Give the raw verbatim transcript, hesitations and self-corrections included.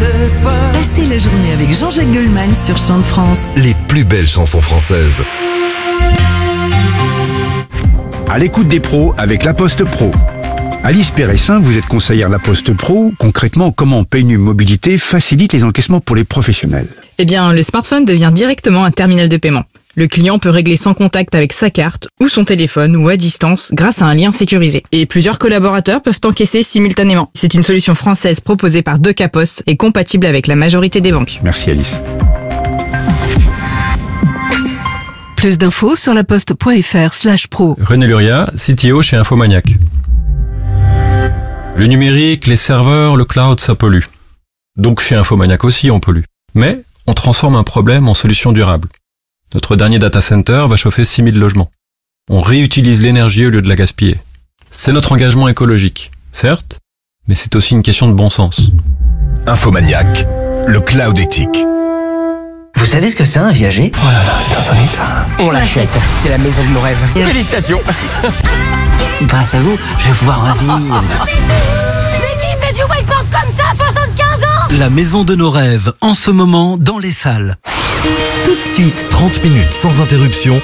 sais pas. Passez la journée avec Jean-Jacques Goldman sur Chant de France. Les plus belles chansons françaises. À l'écoute des pros avec La Poste Pro. Alice Péressin, vous êtes conseillère La Poste Pro. Concrètement, comment PayNu Mobilité facilite les encaissements pour les professionnels? Eh bien, le smartphone devient directement un terminal de paiement. Le client peut régler sans contact avec sa carte ou son téléphone ou à distance grâce à un lien sécurisé. Et plusieurs collaborateurs peuvent encaisser simultanément. C'est une solution française proposée par Decapost et compatible avec la majorité des banques. Merci Alice. Plus d'infos sur laposte.fr slash pro. René Luria, C T O chez Infomaniac. Le numérique, les serveurs, le cloud, ça pollue. Donc chez Infomaniac aussi, on pollue. Mais on transforme un problème en solution durable. Notre dernier data center va chauffer six mille logements. On réutilise l'énergie au lieu de la gaspiller. C'est notre engagement écologique, certes, mais c'est aussi une question de bon sens. Infomaniac, le cloud éthique. Vous savez ce que c'est un viager? Oh là là, attends, on l'achète. C'est la maison de nos rêves. Félicitations. Grâce à vous, je vais pouvoir revivre. Mais qui fait du wakeboard comme ça à soixante-quinze ans? La maison de nos rêves, en ce moment, dans les salles. Tout de suite. trente minutes sans interruption